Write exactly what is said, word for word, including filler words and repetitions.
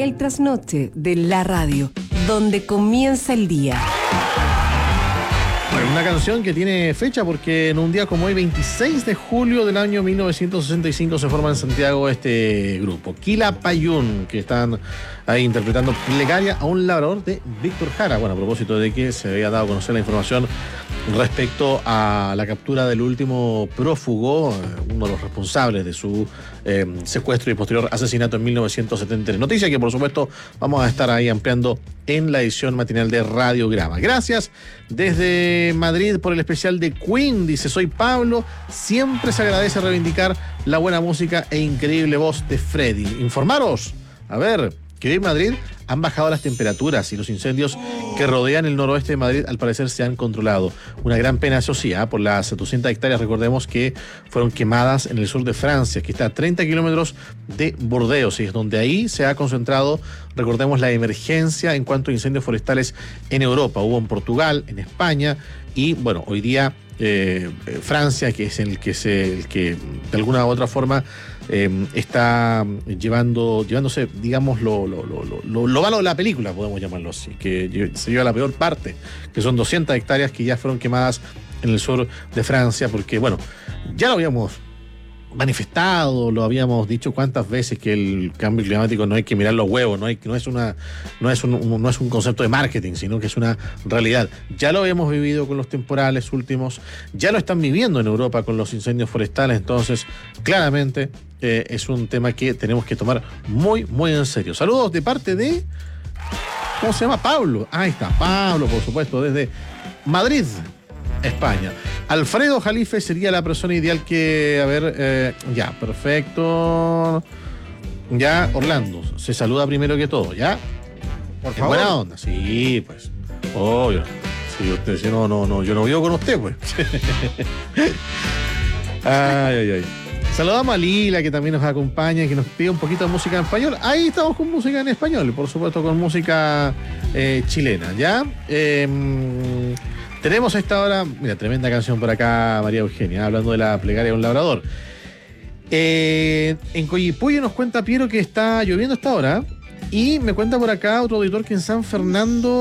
el trasnoche de la radio, donde comienza el día. Bueno, una canción que tiene fecha porque en un día como hoy, veintiséis de julio del año mil novecientos sesenta y cinco, se forma en Santiago este grupo, Quilapayún, que están ahí interpretando Plegaria a un labrador de Víctor Jara. Bueno, a propósito de que se había dado a conocer la información respecto a la captura del último prófugo, uno de los responsables de su eh, secuestro y posterior asesinato en mil novecientos setenta y tres. Noticia que por supuesto vamos a estar ahí ampliando en la edición matinal de Radiograma. Gracias desde Madrid por el especial de Queen, dice: soy Pablo, siempre se agradece reivindicar la buena música e increíble voz de Freddy. Informaros, a ver, que hoy en Madrid han bajado las temperaturas y los incendios que rodean el noroeste de Madrid al parecer se han controlado. Una gran pena, eso sí, ¿eh? por las doscientas hectáreas, recordemos, que fueron quemadas en el sur de Francia, que está a treinta kilómetros de Burdeos, y es donde ahí se ha concentrado, recordemos, la emergencia en cuanto a incendios forestales en Europa. Hubo en Portugal, en España, y bueno, hoy día eh, Francia, que es el que, se, el que de alguna u otra forma Eh, está llevando, llevándose, digamos, lo, lo, lo, lo, lo malo de la película, podemos llamarlo así, que se lleva la peor parte, que son doscientas hectáreas que ya fueron quemadas en el sur de Francia, porque, bueno, ya lo habíamos manifestado, lo habíamos dicho cuántas veces, que el cambio climático no hay que mirar los huevos, no hay, no es una, no es un, un, no es un concepto de marketing, sino que es una realidad. Ya lo habíamos vivido con los temporales últimos, ya lo están viviendo en Europa con los incendios forestales, entonces claramente eh, es un tema que tenemos que tomar muy, muy en serio. Saludos de parte de, ¿cómo se llama? Pablo. Ahí está, Pablo, por supuesto, desde Madrid, España. Alfredo Jalife sería la persona ideal que, a ver, eh, ya, perfecto. Ya, Orlando, se saluda primero que todo, ¿ya? Por En favor. buena onda, sí, pues. Obvio. Si usted, si no, no, no, yo no vivo con usted, pues. Ay, ay, ay. Saludamos a Lila, que también nos acompaña, que nos pide un poquito de música en español. Ahí estamos con música en español, por supuesto con música eh, chilena, ¿ya? Eh, tenemos a esta hora, mira, tremenda canción por acá, María Eugenia, hablando de la plegaria de un labrador. Eh, en Coyipullo nos cuenta Piero que está lloviendo a esta hora, y me cuenta por acá otro auditor que en San Fernando